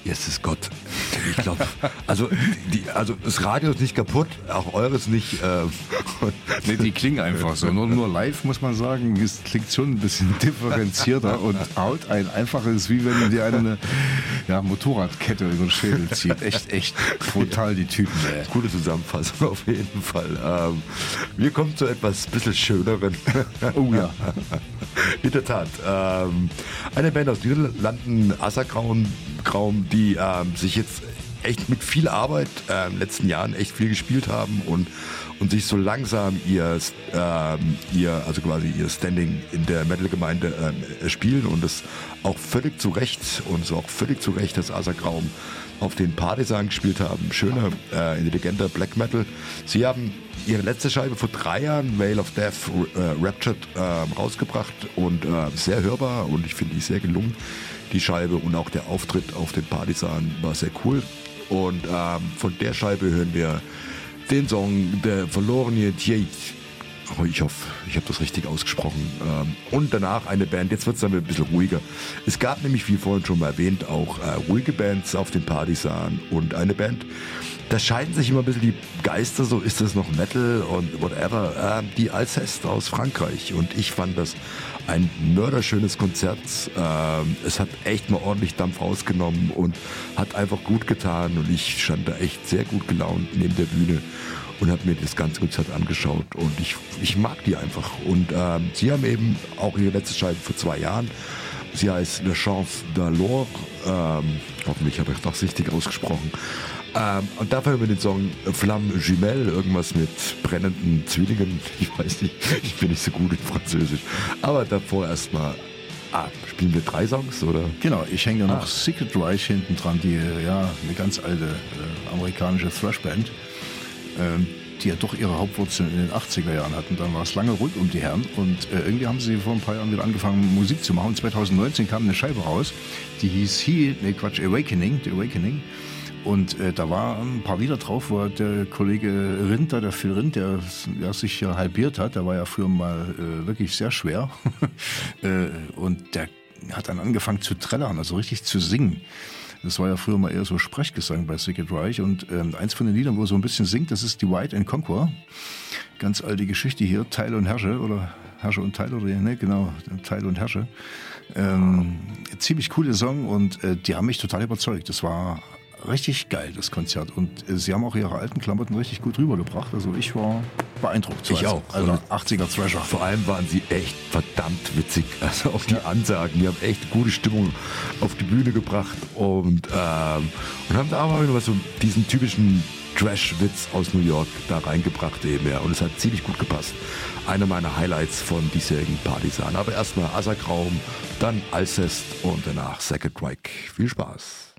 Jesus Gott. Ich glaube, also das Radio ist nicht kaputt, auch eures nicht. Nee, die klingen einfach so. Nur live muss man sagen, es klingt schon ein bisschen differenzierter und haut ein einfaches, wie wenn dir eine Motorradkette über den Schädel zieht. Echt brutal, die Typen. Gute Zusammenfassung auf jeden Fall. Wir kommen zu etwas bisschen schöneren. Oh ja. In der Tat. Eine Band aus den Niederlanden, Assergraum, die sich jetzt echt mit viel Arbeit in den letzten Jahren echt viel gespielt haben und sich so langsam ihr Standing in der Metal-Gemeinde spielen und das auch völlig zu Recht dass Assergraum auf den Partisan gespielt haben. Schöner, intelligenter Black Metal. Sie haben ihre letzte Scheibe vor 3 Jahren, Veil of Death Raptured, rausgebracht und sehr hörbar und ich finde die sehr gelungen, die Scheibe, und auch der Auftritt auf den Partisan war sehr cool. Und von der Scheibe hören wir den Song Der verlorene Tjeit. Oh, ich hoffe, ich habe das richtig ausgesprochen. Und danach eine Band, jetzt wird es dann ein bisschen ruhiger. Es gab nämlich, wie vorhin schon mal erwähnt, auch ruhige Bands auf den Partisan und eine Band, da scheiden sich immer ein bisschen die Geister, so ist das noch Metal und whatever, die Alceste aus Frankreich. Und ich fand das ein mörderschönes Konzert. Es hat echt mal ordentlich Dampf rausgenommen und hat einfach gut getan. Und ich stand da echt sehr gut gelaunt neben der Bühne und habe mir das ganze Konzert angeschaut. Und ich mag die einfach. Und sie haben eben auch ihre letzte Scheibe vor 2 Jahren. Sie heißt Le Chance d'Alors. Hoffentlich habe ich das richtig ausgesprochen. Und dafür hören wir den Song Flamme Jumelle, irgendwas mit brennenden Zwillingen. Ich weiß nicht, ich bin nicht so gut in Französisch. Aber davor erstmal, spielen wir 3 Songs, oder? Genau, ich hänge da noch Secret Reich hinten dran, die eine ganz alte amerikanische Thrash-Band, die ja doch ihre Hauptwurzeln in den 80er Jahren hatten. Dann war es lange ruhig um die Herren und irgendwie haben sie vor ein paar Jahren wieder angefangen, Musik zu machen. 2019 kam eine Scheibe raus, die hieß Awakening, The Awakening. Und da waren ein paar Lieder drauf, wo der Kollege Rindt, der Phil Rindt, der sich ja halbiert hat, der war ja früher mal wirklich sehr schwer. Und der hat dann angefangen zu trällern, also richtig zu singen. Das war ja früher mal eher so Sprechgesang bei Secret Reich. Und eins von den Liedern, wo er so ein bisschen singt, das ist Divide and Conquer. Ganz alte Geschichte hier, Teile und Herrsche oder Herrsche und Teile, oder ne, genau, Teile und Herrsche. Ziemlich cooler Song und die haben mich total überzeugt. Das war richtig geil, das Konzert. Und sie haben auch ihre alten Klamotten richtig gut rübergebracht. Also ich war beeindruckt. Ich auch. Also 80er Thrasher. Vor allem waren sie echt verdammt witzig. Also auch die Ansagen. Die haben echt gute Stimmung auf die Bühne gebracht und haben da aber noch so diesen typischen Trash-Witz aus New York da reingebracht eben, ja. Und es hat ziemlich gut gepasst. Eine meiner Highlights von diesjährigen Partisan. Aber erstmal Assergraum, dann Alceste und danach Second Reich. Viel Spaß.